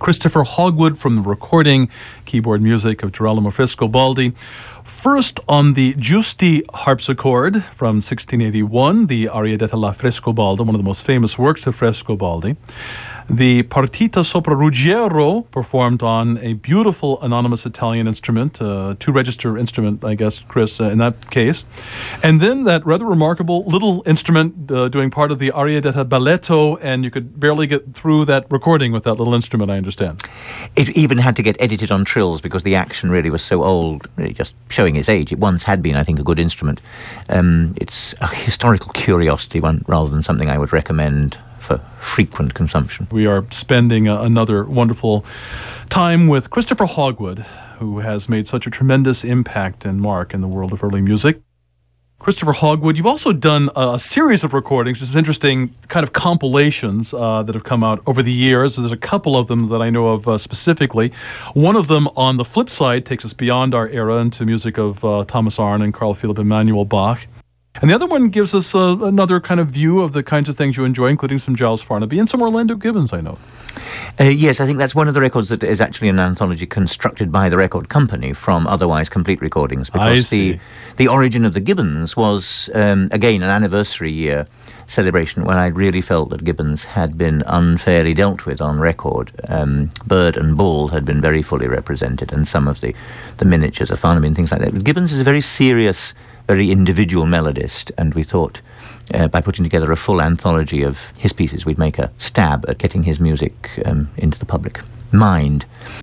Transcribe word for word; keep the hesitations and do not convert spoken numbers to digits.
Christopher Hogwood from the recording, keyboard music of Girolamo Frescobaldi. First on the Giusti harpsichord from sixteen eighty-one, the Aria detta la Frescobaldi, one of the most famous works of Frescobaldi. The Partita sopra Ruggiero, performed on a beautiful anonymous Italian instrument, uh, two-register instrument, I guess, Chris, uh, in that case. And then that rather remarkable little instrument uh, doing part of the Aria detta Balletto, and you could barely get through that recording with that little instrument, I understand. It even had to get edited on trills because the action really was so old, really just showing its age. It once had been, I think, a good instrument. Um, it's a historical curiosity one rather than something I would recommend for frequent consumption. We are spending uh, another wonderful time with Christopher Hogwood, who has made such a tremendous impact and mark in the world of early music. Christopher Hogwood, you've also done a, a series of recordings, which is interesting, kind of compilations uh, that have come out over the years. There's a couple of them that I know of uh, specifically. One of them, on the flip side, takes us beyond our era into music of uh, Thomas Arne and Carl Philipp Emanuel Bach. And the other one gives us uh, another kind of view of the kinds of things you enjoy, including some Giles Farnaby and some Orlando Gibbons, I know. Uh, yes, I think that's one of the records that is actually an anthology constructed by the record company from otherwise complete recordings. Because I see. the the origin of the Gibbons was, um, again, an anniversary year celebration when I really felt that Gibbons had been unfairly dealt with on record. Um, Bird and Bull had been very fully represented, and some of the, the miniatures of Farnaby and things like that. But Gibbons is a very serious, very individual melodist, and we thought uh, by putting together a full anthology of his pieces, we'd make a stab at getting his music um, into the public mind.